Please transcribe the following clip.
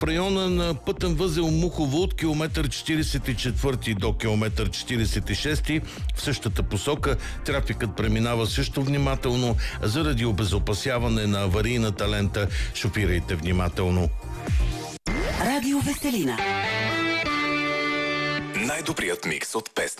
В района на пътен възел Мухово от километър 44 до километър 46 в същата посока трафикът преминава също внимателно заради обезопасяване на аварийната лента. Шофирайте внимателно. Радио Веселина. Най-добрият микс от песни.